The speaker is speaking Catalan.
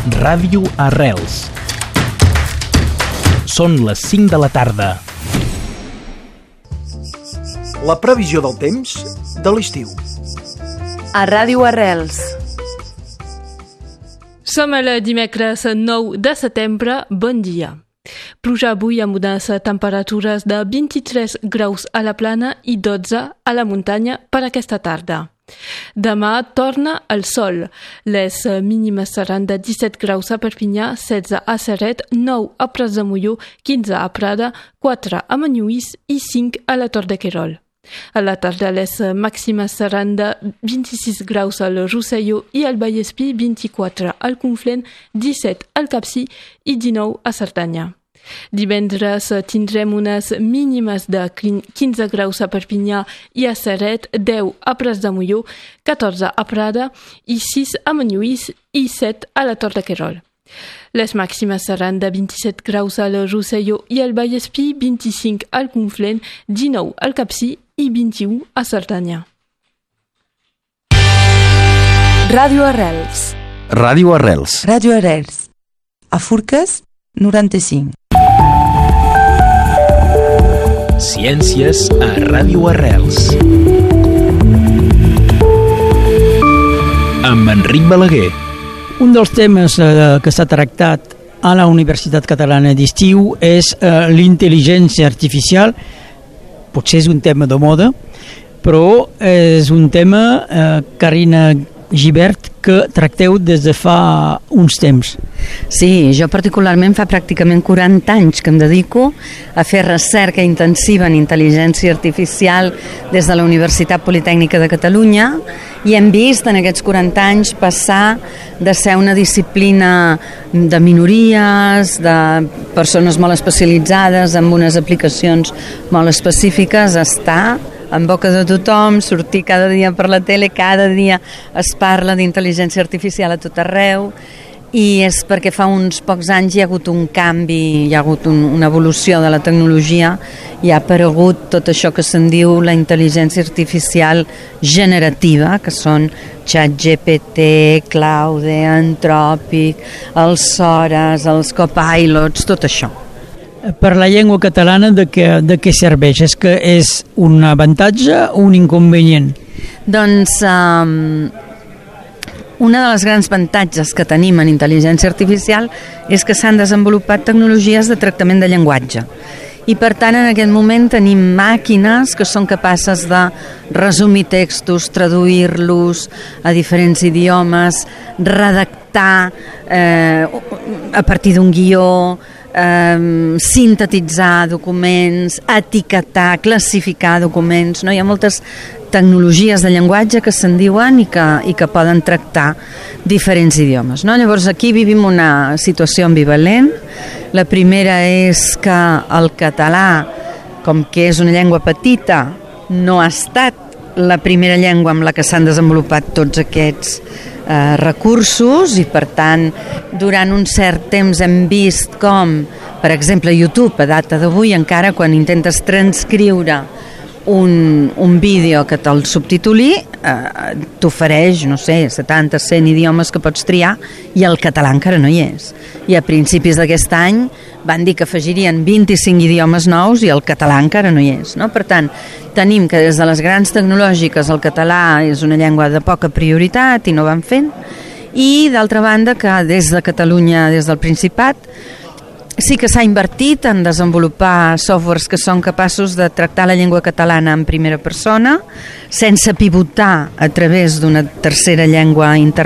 Ràdio Arrels. Són les 5 de la tarda. La previsió del temps de l'estiu. A Ràdio Arrels. Som el dimecres 9 de setembre. Bon dia. Pluja avui amb unes temperatures de 23 graus a la plana i 12 a la muntanya per aquesta tarda. Demà torna el sol. Les mínimes seran de 17 graus a Perpinyà, 16 a Ceret, 9 a Prats de Molló, 15 a Prada, 4 a Menuís i 5 a la Tor de Querol. A la tarda les màximes seran de 26 graus al Rosselló i al Vallespí, 24 al Conflent, 17 al Capcir i 19 a Cerdanya. Divendres tindrem unes mínimes de 15 graus a Perpinyà i a Ceret, 10 a Prats de Molló, 14 a Prada i 6 a Menuís i 7 a la Tor de Querol. Les màximes seran de 27 graus al Rosselló i al Vallespí, 25 al Conflent, 19 al Capcir i 21 a Cerdanya. Ràdio Arrels. Ràdio Arrels. Ràdio Arrels. A Forques, 95. Ciències a Ràdio Arrels. Amb Enric Balaguer. Un dels temes que s'ha tractat a la Universitat Catalana d'Estiu és l'intel·ligència artificial. Potser és un tema de moda, però és un tema, Carina Gibert, que tracteu des de fa uns temps. Sí, jo particularment fa pràcticament 40 anys que em dedico a fer recerca intensiva en intel·ligència artificial des de la Universitat Politècnica de Catalunya i hem vist en aquests 40 anys passar de ser una disciplina de minories, de persones molt especialitzades amb unes aplicacions molt específiques, a estar en boca de tothom, sortir cada dia per la tele, cada dia es parla d'intel·ligència artificial a tot arreu, i és perquè fa uns pocs anys hi ha hagut un canvi, hi ha hagut una evolució de la tecnologia i ha aparegut tot això que se'n diu la intel·ligència artificial generativa, que són ChatGPT, Claude, Anthropic, els Sores, els Copilots, tot això. Per la llengua catalana de què serveix? És que és un avantatge o un inconvenient? Doncs una de les grans avantatges que tenim en intel·ligència artificial és que s'han desenvolupat tecnologies de tractament de llenguatge. I per tant en aquest moment tenim màquines que són capaces de resumir textos, traduir-los a diferents idiomes, redactar a partir d'un guió, sintetitzar documents, etiquetar, classificar documents, no? Hi ha moltes tecnologies de llenguatge que se'n diuen i que poden tractar diferents idiomes, no? Llavors aquí vivim una situació ambivalent. La primera és que el català, com que és una llengua petita, no ha estat la primera llengua amb la que s'han desenvolupat tots aquests recursos i per tant durant un cert temps hem vist com, per exemple, YouTube a data d'avui encara quan intentes transcriure un vídeo que te'l subtituli t'ofereix, no sé, 70, 100 idiomes que pots triar i el català encara no hi és. I a principis d'aquest any van dir que afegirien 25 idiomes nous i el català encara no hi és, no? Per tant, tenim que des de les grans tecnològiques el català és una llengua de poca prioritat i no van fent, i d'altra banda que des de Catalunya, des del Principat, sí que s'ha invertit en desenvolupar softwares que són capaços de tractar la llengua catalana en primera persona sense pivotar a través d'una tercera llengua internacional